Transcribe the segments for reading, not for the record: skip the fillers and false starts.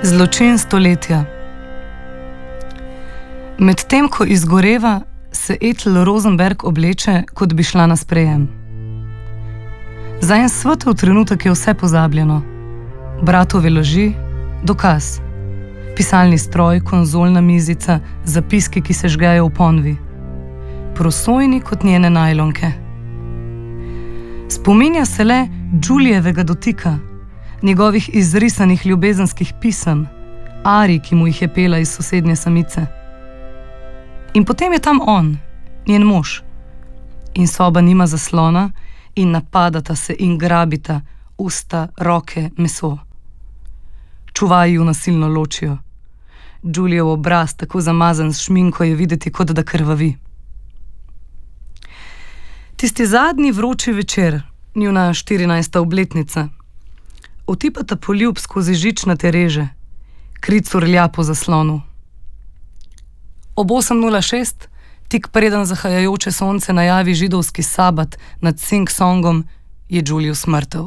Zločin stoletja. Medtem ko izgoreva, se Ethel Rosenberg obleče, kot bi šla na sprejem. Za en svetel trenutek je vse pozabljeno. Bratove laži, dokaz. Pisalni stroj, konzolna mizica, zapiski, ki se žgejo v ponvi. Prosojni kot njene najlonke. Spominja se le Julijevega dotika, njegovih izrisanih ljubezenskih pisem, arij, ki mu jih je pela iz sosednje samice. In potem je tam on, njen mož. In soba nima zaslona in napadata se in grabita usta, roke, meso. Čuvaji ju nasilno ločijo. Julijev obraz, tako zamazan s šminko, je videti, kot da krvavi. Tisti zadnji vroči večer, njuna 14. obletnica. Otipata poljub skozi žičnate reže. Kri curlja po zaslonu. Ob 8:06, tik preden zahajajoče sonce najavi židovski sabat nad Sing-Songom, je Julius mrtev.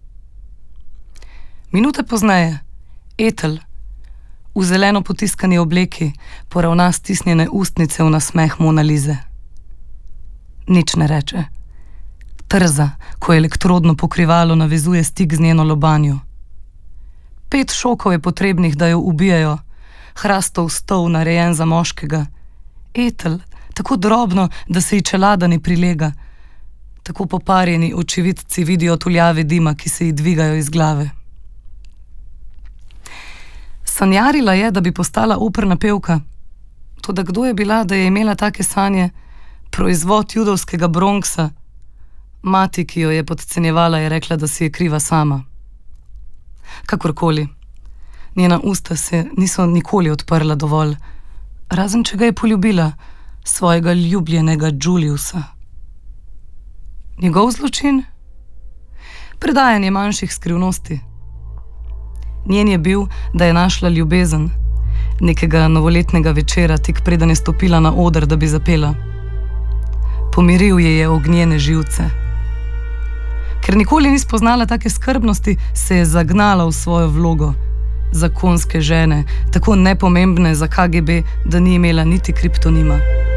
Minute pozneje, Ethel, v zeleno potiskani obleki, poravna stisnjene ustnice v nasmeh Mona Lise. Nič ne reče. Trza, ko elektrodno pokrivalo navezuje stik z njeno lobanjo. 5 šokov je potrebnih, da jo ubijajo. Hrastov stol, narejen za moškega. Ethel, tako drobno, da se ji čelada ne prilega. Tako poparjeni očividci vidijo tuljave dima, ki se ji dvigajo iz glave. Sanjarila je, da bi postala operna pevka. Toda kdo je bila, da je imela take sanje? Proizvod judovskega Bronxa. Mati, ki jo je podcenjevala, je rekla, da si je kriva sama. Kakorkoli. Njena usta se niso nikoli odprla dovolj, razen če ga je poljubila, svojega ljubljenega Juliusa. Njegov zločin? Predajanje manjših skrivnosti. Njen je bil, da je našla ljubezen, nekega novoletnega večera, tik preden je stopila na oder, da bi zapela. Pomiril je ognjene živce. Ker nikoli ni spoznala take skrbnosti, se je zagnala v svojo vlogo zakonske žene, tako nepomembne za KGB, da ni imela niti kriptonima.